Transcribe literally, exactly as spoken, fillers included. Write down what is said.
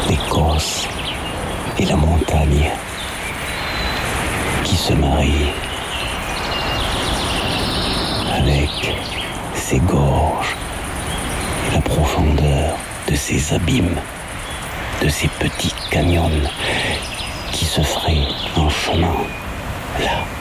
l'Écosse et la montagne qui se marient avec ses gorges et la profondeur de ses abîmes, de ces petits canyons qui se fraient un chemin là.